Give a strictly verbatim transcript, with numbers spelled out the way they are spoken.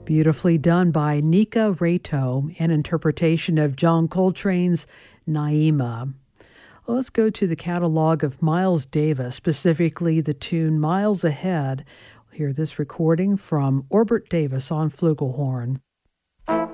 Beautifully done by Nika Rato, an interpretation of John Coltrane's Naima. Well, let's go to the catalog of Miles Davis, specifically the tune Miles Ahead. We'll hear this recording from Orbert Davis on flugelhorn.